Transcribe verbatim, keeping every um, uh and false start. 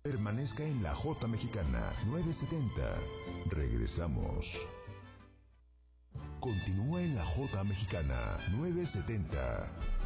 Permanezca en la J Mexicana novecientos setenta. Regresamos. Continúa en la J Mexicana novecientos setenta.